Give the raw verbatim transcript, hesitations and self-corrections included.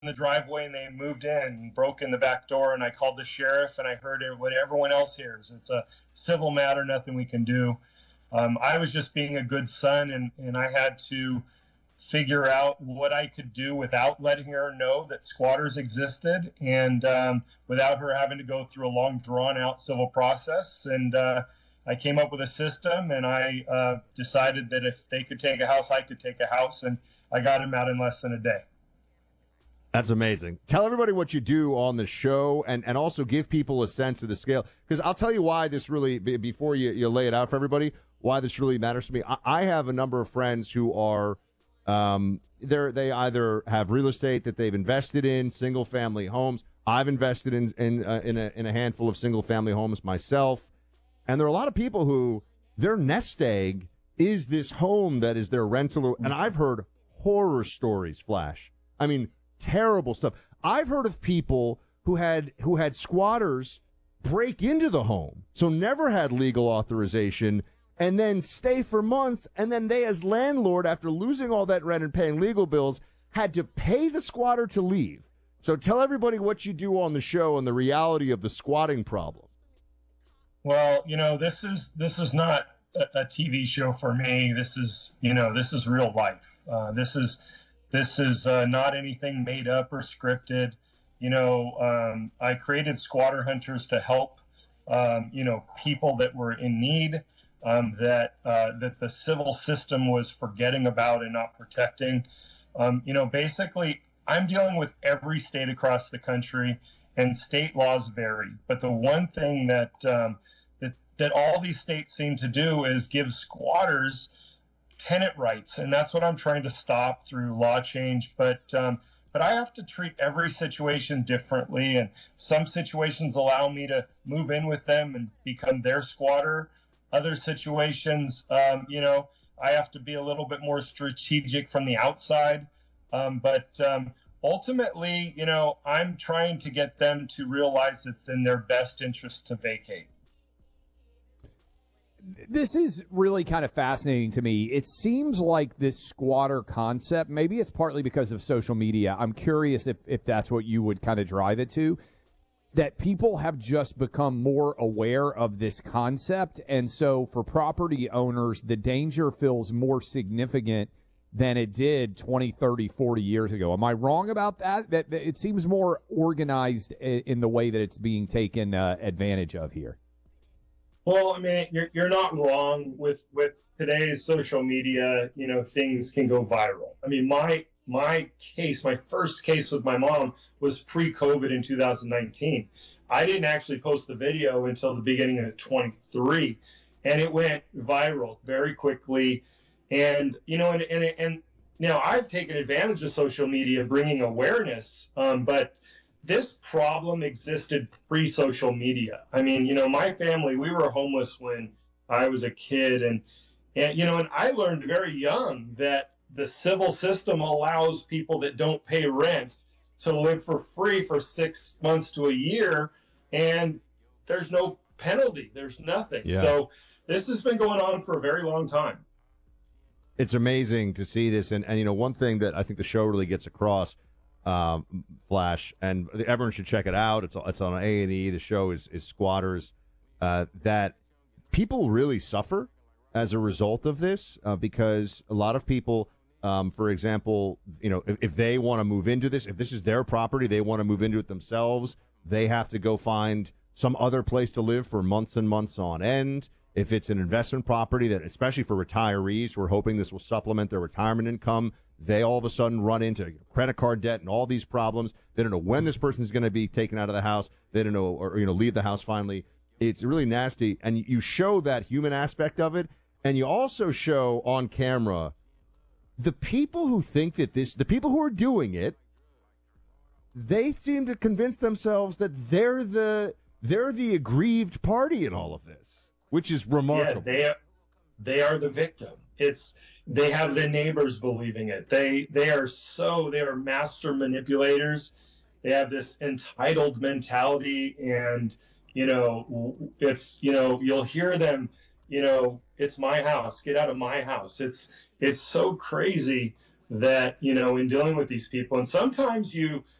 the driveway and they moved in and broke in the back door, and I called the sheriff and I heard it, what everyone else hears. It's a civil matter, nothing we can do. Um, I was just being a good son, and, and I had to figure out what I could do without letting her know that squatters existed, and um, without her having to go through a long, drawn-out civil process. And uh, I came up with a system, and I uh, decided that if they could take a house, I could take a house, and I got him out in less than a day. That's amazing. Tell everybody what you do on the show, and, and also give people a sense of the scale. Because I'll tell you why this really, before you, you lay it out for everybody, why this really matters to me. I, I have a number of friends who are, um, they're, they either have real estate that they've invested in, single-family homes. I've invested in in, uh, in, a, in a handful of single-family homes myself. And there are a lot of people who, their nest egg is this home that is their rental. And I've heard horror stories, Flash. I mean, terrible stuff. I've heard of people who had who had squatters break into the home, so never had legal authorization, and then stay for months, and then they, as landlord, after losing all that rent and paying legal bills, had to pay the squatter to leave. So tell everybody what you do on the show and the reality of the squatting problem. Well, you know, this is this is not a, a T V show for me. This is, you know, this is real life. Uh, this is This is uh, not anything made up or scripted. You know, um, I created Squatter Hunters to help, um, you know, people that were in need, um, that uh, that the civil system was forgetting about and not protecting. Um, you know, basically, I'm dealing with every state across the country, and state laws vary. But the one thing that um, that that all these states seem to do is give squatters tenant rights, and that's what I'm trying to stop through law change. But um, but I have to treat every situation differently, and some situations allow me to move in with them and become their squatter. Other situations, um, you know, I have to be a little bit more strategic from the outside. Um, but um, ultimately, you know, I'm trying to get them to realize it's in their best interest to vacate. This is really kind of fascinating to me. It seems like this squatter concept, maybe it's partly because of social media. I'm curious if, if that's what you would kind of drive it to, that people have just become more aware of this concept. And so for property owners, the danger feels more significant than it did twenty, thirty, forty years ago. Am I wrong about that? That, that it seems more organized in the way that it's being taken uh, advantage of here. Well, I mean, you're you're not wrong with with today's social media. You know, things can go viral. I mean, my my case, my first case with my mom was pre-COVID in two thousand nineteen. I didn't actually post the video until the beginning of twenty-three, and it went viral very quickly. And you know, and and and now I've taken advantage of social media, bringing awareness, um, but this problem existed pre-social media. I mean, you know, my family, we were homeless when I was a kid. And, and, you know, and I learned very young that the civil system allows people that don't pay rent to live for free for six months to a year. And there's no penalty. There's nothing. Yeah. So this has been going on for a very long time. It's amazing to see this. And, and, you know, one thing that I think the show really gets across, um, Flash, and everyone should check it out. It's it's on A and E. The show is is Squatters. Uh, that people really suffer as a result of this uh, because a lot of people, um, for example, you know, if, if they want to move into this, if this is their property, they want to move into it themselves. They have to go find some other place to live for months and months on end. If it's an investment property that, especially for retirees, we're hoping this will supplement their retirement income. They all of a sudden run into credit card debt and all these problems. They don't know when this person is going to be taken out of the house. They don't know, or, you know, leave the house finally. It's really nasty. And you show that human aspect of it. And you also show on camera the people who think that this, the people who are doing it, they seem to convince themselves that they're the, they're the aggrieved party in all of this, which is remarkable. Yeah, they are, they are the victim. It's, They have the neighbors believing it. They they are so they are master manipulators. They have this entitled mentality, and you know it's you know you'll hear them. You know it's my house. Get out of my house. It's it's so crazy that, you know, in dealing with these people. And sometimes you